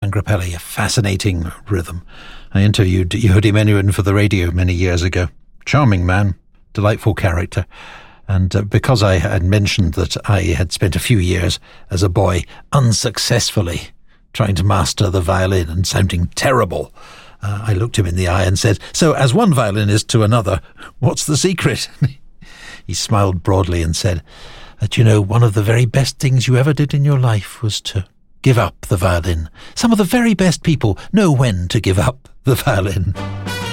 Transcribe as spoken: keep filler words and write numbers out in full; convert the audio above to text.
Stan Grappelli, a fascinating rhythm. I interviewed Yehudi Menuhin for the radio many years ago. Charming man, delightful character. And uh, because I had mentioned that I had spent a few years as a boy unsuccessfully trying to master the violin and sounding terrible, uh, I looked him in the eye and said, "So, as one violinist to another, what's the secret?" He smiled broadly and said that, you know, one of the very best things you ever did in your life was to give up the violin. Some of the very best people know when to give up the violin.